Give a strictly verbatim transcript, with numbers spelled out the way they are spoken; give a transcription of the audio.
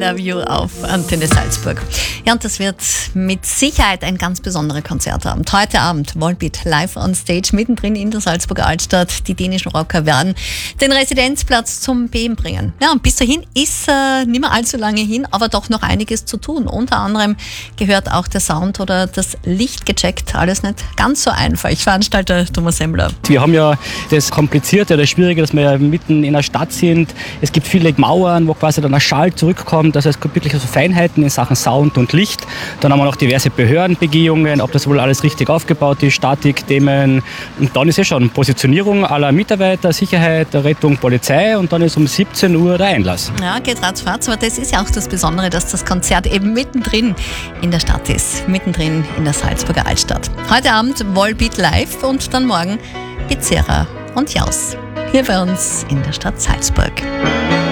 Love You auf Antenne Salzburg. Ja, und das wird mit Sicherheit ein ganz besonderer Konzertabend. Heute Abend Volbeat live on stage, mittendrin in der Salzburger Altstadt. Die dänischen Rocker werden den Residenzplatz zum Beben bringen. Ja, und bis dahin ist äh, nicht mehr allzu lange hin, aber doch noch einiges zu tun. Unter anderem gehört auch der Sound oder das Licht gecheckt. Alles nicht ganz so einfach. Ich Veranstalter Thomas Semmler. Wir haben ja das Komplizierte oder Schwierige, dass wir ja mitten in der Stadt sind. Es gibt viele Mauern, wo quasi dann der Schall zurückkommt. Also es gibt wirklich so Feinheiten in Sachen Sound und Licht. Dann haben wir noch diverse Behördenbegehungen, ob das wohl alles richtig aufgebaut ist, Statikthemen. Und dann ist ja schon Positionierung aller Mitarbeiter, Sicherheit, Rettung, Polizei und dann ist um siebzehn Uhr der Einlass. Ja, geht ratzfatz, aber das ist ja auch das Besondere, dass das Konzert eben mittendrin in der Stadt ist, mittendrin in der Salzburger Altstadt. Heute Abend Volbeat live und dann morgen Pizzeria und Jaus hier bei uns in der Stadt Salzburg.